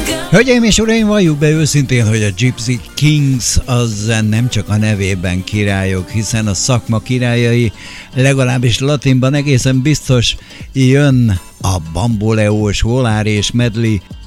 Hölgyeim és uraim, valljuk be őszintén, hogy a Gypsy Kings az nem csak a nevében királyok, hiszen a szakma királyai, legalábbis latinban egészen biztos jön a Bamboleó, Volare és Medley